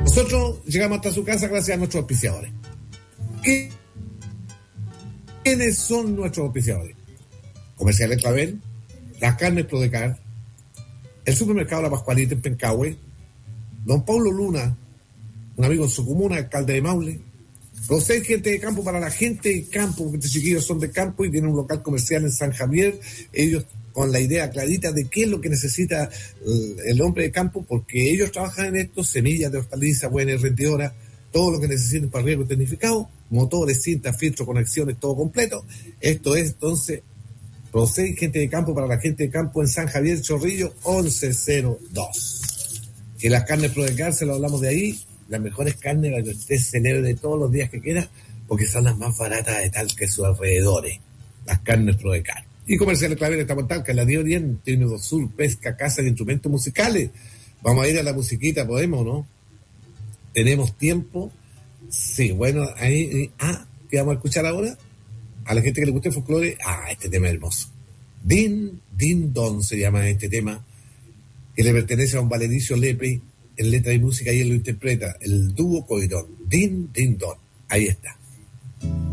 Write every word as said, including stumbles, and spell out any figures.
Nosotros llegamos hasta su casa gracias a nuestros auspiciadores. ¿Qué? ¿Quiénes son nuestros auspiciadores? Comerciales Clavel, Las Carnes Prodecar, el Supermercado La Pascualita en Pencahue, Don Paulo Luna, un amigo en su comuna, alcalde de Maule, José, gente de campo para la gente de campo, porque estos chiquillos son de campo y tienen un local comercial en San Javier, ellos con la idea clarita de qué es lo que necesita el hombre de campo, porque ellos trabajan en esto, semillas de hortalizas, buenas, rendidoras, todo lo que necesiten para riego tecnificado, motores, cintas, filtros, conexiones, todo completo. Esto es entonces Procede, gente de campo para la gente de campo en San Javier, Chorrillo, once cero dos. Que las carnes Prodecar, se lo hablamos de ahí, las mejores carnes para que usted celebre todos los días que quiera, porque son las más baratas de tal que sus alrededores, las carnes Prodecar. Y Comerciales Clavel estamos en Talca, en la Día Oriente, Tímido Sur, pesca, casa y instrumentos musicales. Vamos a ir a la musiquita, ¿podemos, no? ¿Tenemos tiempo? Sí, bueno, ahí, ah, ¿qué vamos a escuchar ahora? A la gente que le guste el folclore, ah, este tema es hermoso. Din, Din Don se llama este tema, que le pertenece a un Valericio Lepe, en letra y música, y él lo interpreta, el dúo Coirón. Din, Din Don, ahí está.